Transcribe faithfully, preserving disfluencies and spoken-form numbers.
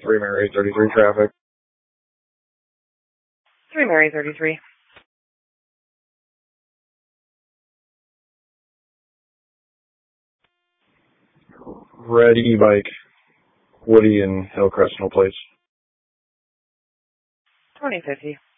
three Mary thirty-three traffic. three Mary thirty-three. Red e-bike, Woody and Hillcrest, no plates. twenty fifty.